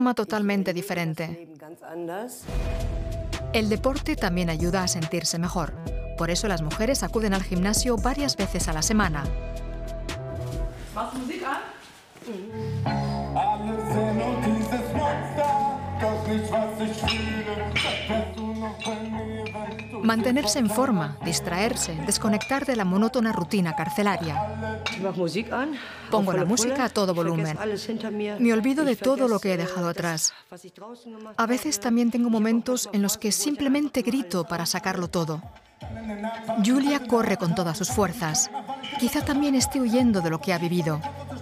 totalmente diferente. El deporte también ayuda a sentirse mejor. Por eso las mujeres acuden al gimnasio varias veces a la semana. Mantenerse en forma, distraerse, desconectar de la monótona rutina carcelaria. Pongo la música a todo volumen. Me olvido de todo lo que he dejado atrás. A veces también tengo momentos en los que simplemente grito para sacarlo todo. Julia corre con todas sus fuerzas. Quizá también esté huyendo de lo que ha vivido.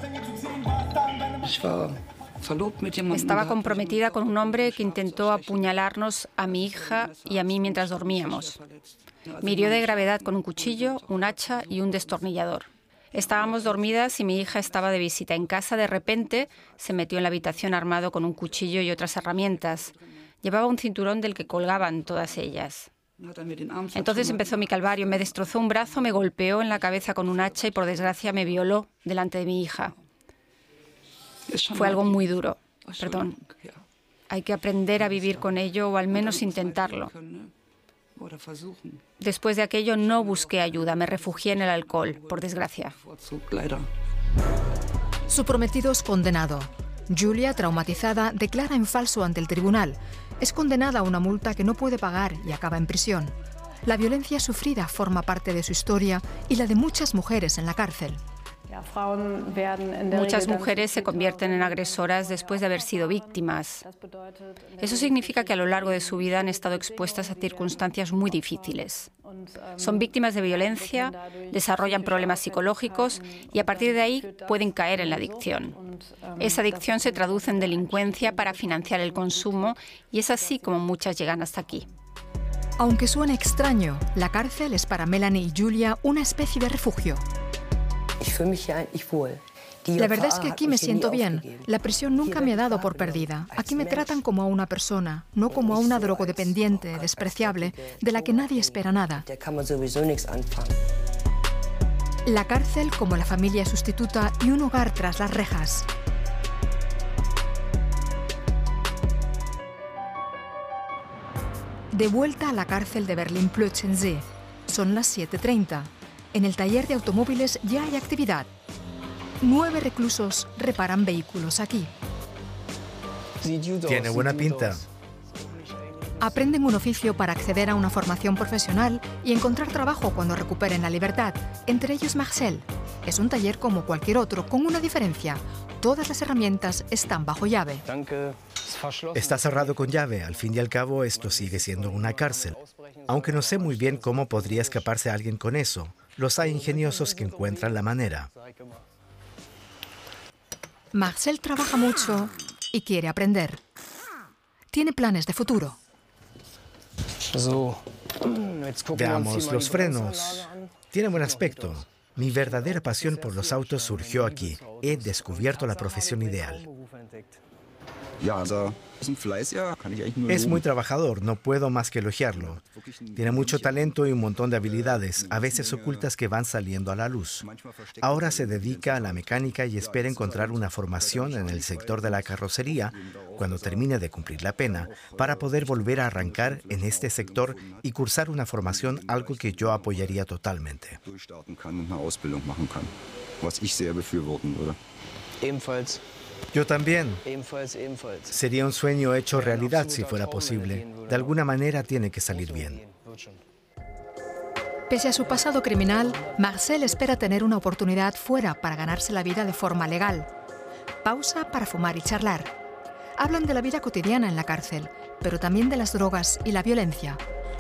Estaba comprometida con un hombre que intentó apuñalarnos a mi hija y a mí mientras dormíamos. Me hirió de gravedad con un cuchillo, un hacha y un destornillador. Estábamos dormidas y mi hija estaba de visita en casa. De repente se metió en la habitación armado con un cuchillo y otras herramientas. Llevaba un cinturón del que colgaban todas ellas. Entonces empezó mi calvario. Me destrozó un brazo, me golpeó en la cabeza con un hacha y por desgracia me violó delante de mi hija. Fue algo muy duro. Perdón. Hay que aprender a vivir con ello o al menos intentarlo. Después de aquello no busqué ayuda, me refugié en el alcohol, por desgracia. Su prometido es condenado. Julia, traumatizada, declara en falso ante el tribunal. Es condenada a una multa que no puede pagar y acaba en prisión. La violencia sufrida forma parte de su historia y la de muchas mujeres en la cárcel. Muchas mujeres se convierten en agresoras después de haber sido víctimas. Eso significa que a lo largo de su vida han estado expuestas a circunstancias muy difíciles. Son víctimas de violencia, desarrollan problemas psicológicos y a partir de ahí pueden caer en la adicción. Esa adicción se traduce en delincuencia para financiar el consumo y es así como muchas llegan hasta aquí. Aunque suene extraño, la cárcel es para Melanie y Julia una especie de refugio. La verdad es que aquí me siento bien. La prisión nunca me ha dado por perdida. Aquí me tratan como a una persona, no como a una drogodependiente, despreciable, de la que nadie espera nada. La cárcel como la familia sustituta y un hogar tras las rejas. De vuelta a la cárcel de Berlín-Plötzensee. Son las 7:30. En el taller de automóviles ya hay actividad. 9 reclusos reparan vehículos aquí. Tiene buena pinta. Aprenden un oficio para acceder a una formación profesional y encontrar trabajo cuando recuperen la libertad. Entre ellos Marcel. Es un taller como cualquier otro, con una diferencia. Todas las herramientas están bajo llave. Está cerrado con llave. Al fin y al cabo, esto sigue siendo una cárcel. Aunque no sé muy bien cómo podría escaparse alguien con eso. Los hay ingeniosos que encuentran la manera. Marcel trabaja mucho y quiere aprender. Tiene planes de futuro. Veamos los frenos. Tiene buen aspecto. Mi verdadera pasión por los autos surgió aquí. He descubierto la profesión ideal. Es muy trabajador, no puedo más que elogiarlo. Tiene mucho talento y un montón de habilidades, a veces ocultas que van saliendo a la luz. Ahora se dedica a la mecánica y espera encontrar una formación en el sector de la carrocería cuando termine de cumplir la pena, para poder volver a arrancar en este sector y cursar una formación, algo que yo apoyaría totalmente. Yo también. Sería un sueño hecho realidad si fuera posible. De alguna manera tiene que salir bien. Pese a su pasado criminal, Marcel espera tener una oportunidad fuera para ganarse la vida de forma legal. Pausa para fumar y charlar. Hablan de la vida cotidiana en la cárcel, pero también de las drogas y la violencia.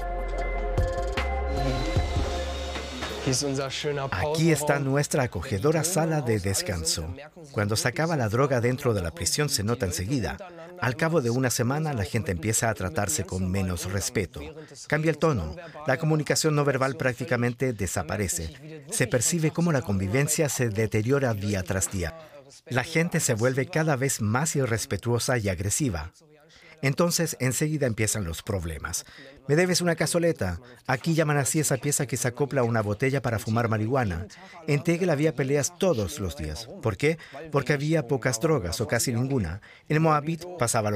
Aquí está nuestra acogedora sala de descanso. Cuando se acaba la droga dentro de la prisión se nota enseguida. Al cabo de una semana la gente empieza a tratarse con menos respeto. Cambia el tono. La comunicación no verbal prácticamente desaparece. Se percibe cómo la convivencia se deteriora día tras día. La gente se vuelve cada vez más irrespetuosa y agresiva. Entonces, enseguida empiezan los problemas. ¿Me debes una cazoleta? Aquí llaman así esa pieza que se acopla a una botella para fumar marihuana. En Tegel había peleas todos los días. ¿Por qué? Porque había pocas drogas o casi ninguna. En Moabit pasaba lo